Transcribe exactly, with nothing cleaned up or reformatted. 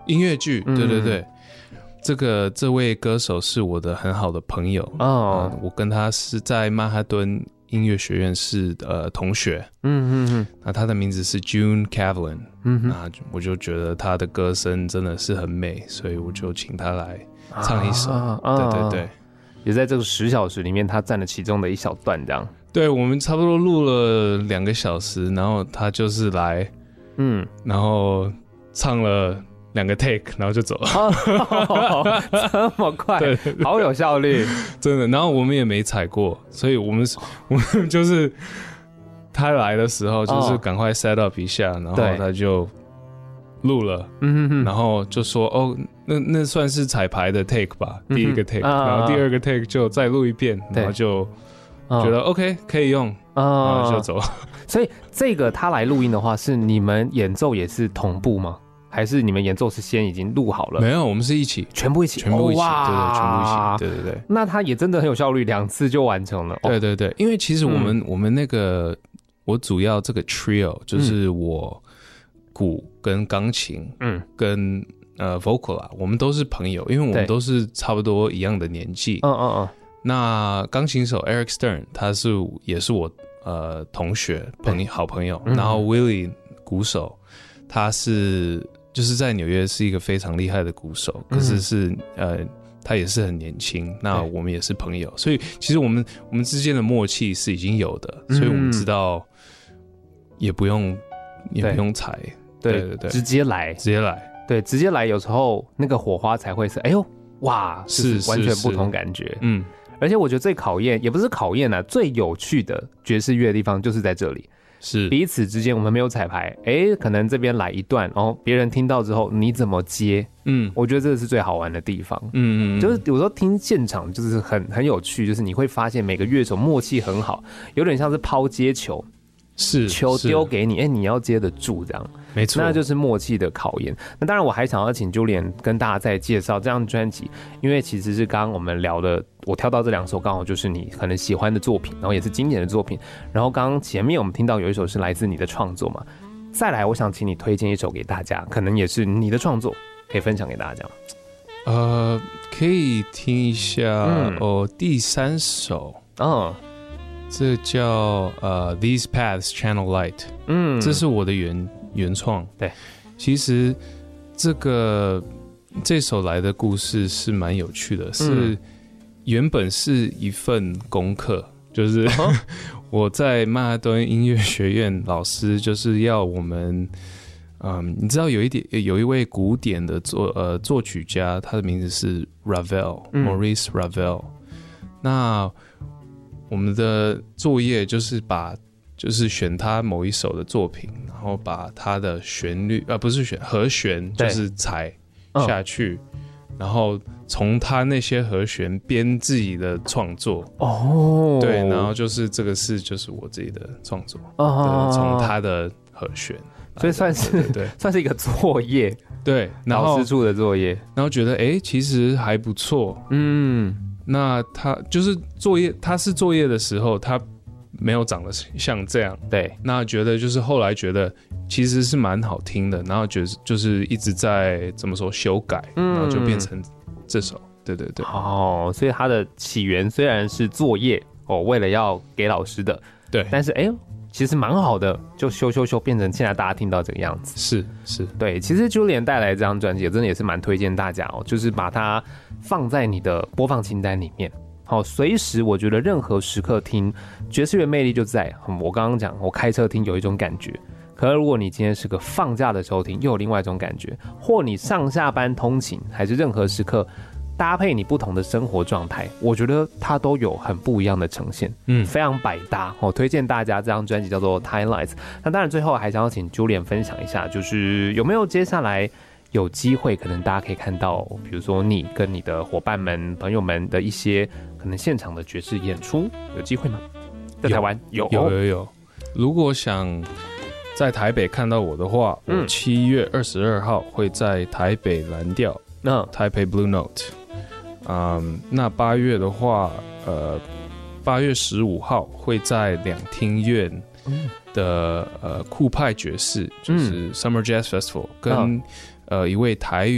音乐剧，对对对。嗯，这个这位歌手是我的很好的朋友哦、呃，我跟他是在曼哈顿音乐学院是呃同学，嗯嗯嗯，那他的名字是 June Cavlin， 嗯，那我就觉得他的歌声真的是很美，所以我就请他来唱一首，啊、对对对， 也在这个十小时里面，他占了其中的一小段，这样。 对，我们差不多录了两个小时，然后他就是来，嗯，然后唱了两个 take， 然后就走了。 哦、这么快，对对对，好有效率， 真的。然后我们也没踩过，所以我们我们就是他来的时候，就是赶快 set up 一下，然后他就录了，嗯哼哼，然后就说哦，那那算是彩排的 take 吧，嗯、第一个 take，、啊、然后第二个 take 就再录一遍，然后就觉得 OK 可以用，啊、然后就走了。 所以这个他来录音的话，是你们演奏也是同步吗？还是你们演奏是先已经录好了？ 没有，我们是一起， 全部一起， 全部一起， 哦、 对对，全部一起，对对对。 那他也真的很有效率，两次就完成了。 对对对，因为其实我们、嗯、我们那个我主要这个 trio 就是我鼓跟钢琴，嗯，跟呃 vocal 啦，我们都是朋友，因为我们都是差不多一样的年纪。嗯嗯嗯。那钢琴手 Eric Stern 他是也是我呃同学朋友好朋友，然后 Willie 鼓手他是。就是在纽约是一个非常厉害的鼓手，可是是、嗯、呃，他也是很年轻。那我们也是朋友，所以其实我们我们之间的默契是已经有的，嗯、所以我们知道也不用也不用踩， 对对 对, 对，直接来， 直接来， 对，直接来，有时候那个火花才会是，哎呦哇，是完全不同感觉，嗯。而且我觉得最考验，也不是考验啊，最有趣的爵士乐的地方就是在这里。是彼此之间我们没有彩排，哎，可能这边来一段，然后别人听到之后你怎么接？嗯，我觉得这个是最好玩的地方。嗯嗯，就是有时候听现场就是很很有趣，就是你会发现每个乐手默契很好，有点像是抛接球， 是球丢给你，哎，你要接得住这样。 没错， 那就是默契的考验。那当然，我还想要请 Julian 跟大家再介绍这张专辑，因为其实是刚刚我们聊的，我挑到这两首刚好就是你可能喜欢的作品，然后也是经典的作品。然后刚刚前面我们听到有一首是来自你的创作嘛，再来我想请你推荐一首给大家，可能也是你的创作，可以分享给大家。 呃，可以听一下、嗯、哦，第三首，嗯。这叫呃 These Paths Channel Light， 嗯，这是我的原原创。 对， 其实这个这首来的故事是蛮有趣的，是原本是一份功课，就是、uh-huh. 我在曼哈顿音乐学院，老师就是要我们，嗯，你知道有一点有一位古典的作呃作曲家，他的名字是 Ravel、嗯、Maurice Ravel， 那。我们的作业就是把，就是选他某一首的作品，然后把他的旋律，呃，不是选和弦，就是踩下去，嗯、然后从他那些和弦编自己的创作。哦，对，然后就是这个是就是我自己的创作，哦，从他的和弦， 所以算是对, 对, 对，算是一个作业， 对， 老师出的作业， 然后觉得哎、欸，其实还不错，嗯。那他就是作业，他是作业的时候，他没有长得像这样。 对， 那觉得就是后来觉得其实是蛮好听的，然后觉得就是一直在怎么说修改，嗯、然后就变成这首。对对对。 哦，所以它的起源虽然是作业哦，为了要给老师的， 对， 但是哎、欸，其实蛮好的，就修修修变成现在大家听到这个样子。 是是， 对。其实 Julian 带来这张专辑，真的也是蛮推荐大家哦，就是把它放在你的播放清单里面，好，随时我觉得任何时刻听爵士乐魅力就在。我刚刚讲，我开车听有一种感觉，可是如果你今天是个放假的时候听，又有另外一种感觉，或你上下班通勤，还是任何时刻搭配你不同的生活状态，我觉得它都有很不一样的呈现，嗯，非常百搭。我推荐大家这张专辑叫做 Time Lights。那当然最后还想要请 Julian 分享一下，就是有没有接下来有机会，可能大家可以看到，比如说你跟你的伙伴们、朋友们的一些可能现场的爵士演出，有机会吗？在台湾有有有有。如果想在台北看到我的话，嗯、我七月二十二号会在台北蓝调，嗯，台北 Blue Note。嗯，那八月的话，呃，八月十五号会在两厅院的呃酷派爵士，就是 Summer Jazz Festival， 跟、嗯、呃一位台语